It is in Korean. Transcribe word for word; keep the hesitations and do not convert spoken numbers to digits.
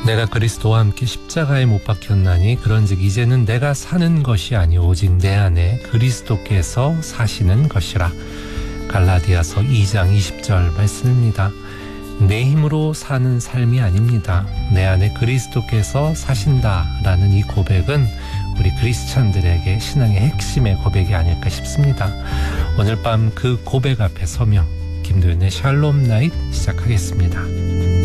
내가 그리스도와 함께 십자가에 못 박혔나니 그런즉 이제는 내가 사는 것이 아니 오직 내 안에 그리스도께서 사시는 것이라. 갈라디아서 이 장 이십 절 말씀입니다. 내 힘으로 사는 삶이 아닙니다. 내 안에 그리스도께서 사신다라는 이 고백은 우리 크리스찬들에게 신앙의 핵심의 고백이 아닐까 싶습니다. 오늘 밤 그 고백 앞에 서며 김도윤의 샬롬 나잇 시작하겠습니다.